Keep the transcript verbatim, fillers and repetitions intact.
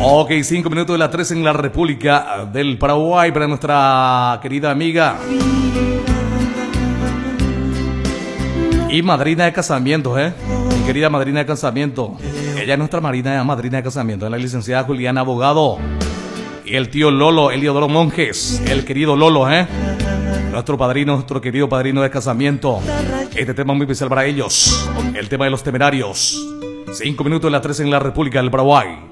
Ok, cinco minutos de las tres en la República del Paraguay para nuestra querida amiga y madrina de casamiento, ¿eh? Mi querida madrina de casamiento. Ella es nuestra madrina, madrina de casamiento, es la licenciada Juliana Abogado. Y el tío Lolo, Eliodoro Monjes, el querido Lolo, ¿eh? Nuestro padrino, nuestro querido padrino de casamiento. Este tema muy especial para ellos. El tema de los temerarios. Cinco minutos de las tres en la República del Paraguay.